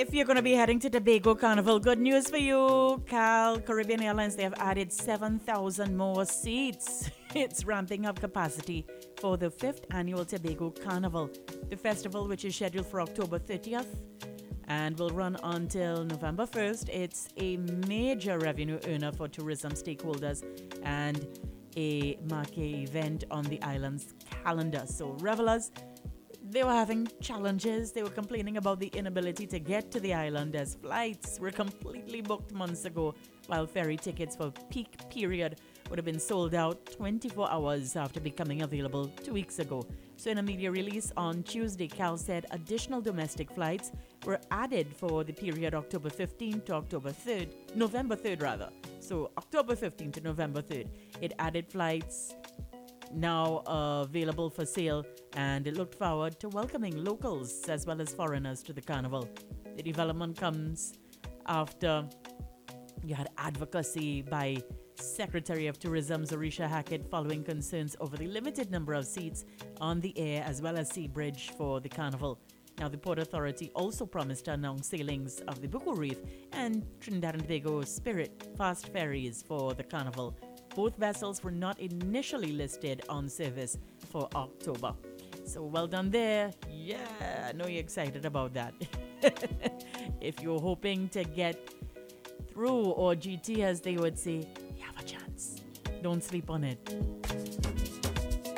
If you're going to be heading to Tobago Carnival, good news for you. Caribbean Airlines, they have added 7,000 more seats. It's ramping up capacity for the 5th annual Tobago Carnival. The festival, which is scheduled for October 30th and will run until November 1st, it's a major revenue earner for tourism stakeholders and a marquee event on the island's calendar. So revelers, they were having challenges. They were complaining about the inability to get to the island as flights were completely booked months ago, while ferry tickets for peak period would have been sold out 24 hours after becoming available 2 weeks ago. So in a media release on Tuesday, CAL said additional domestic flights were added for the period October 15th to October 3rd, November 3rd rather. So October 15th to November 3rd. It added flights now available for sale, and it looked forward to welcoming locals as well as foreigners to the carnival. The development comes after you had advocacy by Secretary of Tourism Zarisha Hackett following concerns over the limited number of seats on the air as well as sea bridge for the carnival. Now, the Port Authority also promised to announce sailings of the Buku Reef and Trinidad and Tobago Spirit fast ferries for the carnival. Both vessels were not initially listed on service for October. So well done there. Yeah, I know you're excited about that. If you're hoping to get through, or GT as they would say, you have a chance. Don't sleep on it.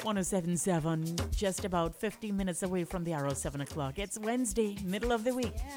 107.7, just about 15 minutes away from the hour of 7 o'clock. It's Wednesday, middle of the week.